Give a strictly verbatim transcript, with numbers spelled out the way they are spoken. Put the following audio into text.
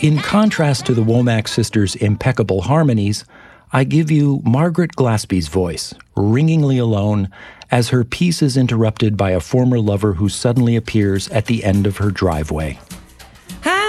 In contrast to the Womack sisters' impeccable harmonies, I give you Margaret Glaspie's voice, ringingly alone, as her piece is interrupted by a former lover who suddenly appears at the end of her driveway.